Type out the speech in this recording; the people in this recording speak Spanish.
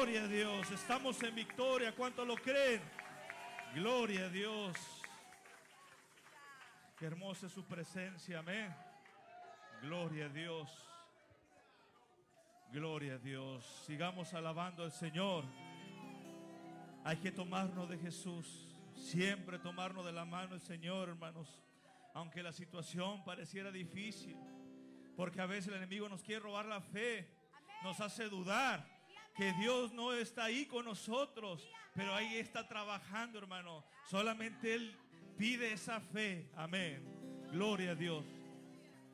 Gloria a Dios. Estamos en victoria. ¿Cuántos lo creen? Gloria a Dios. Qué hermosa es su presencia. Amén. Gloria a Dios. Gloria a Dios. Sigamos alabando al Señor. Hay que tomarnos de Jesús. Siempre tomarnos de la mano del Señor, hermanos. Aunque la situación pareciera difícil. Porque a veces el enemigo nos quiere robar la fe. Nos hace dudar que Dios no está ahí con nosotros. Pero ahí está trabajando, hermano. Solamente Él pide esa fe. Amén. Gloria a Dios.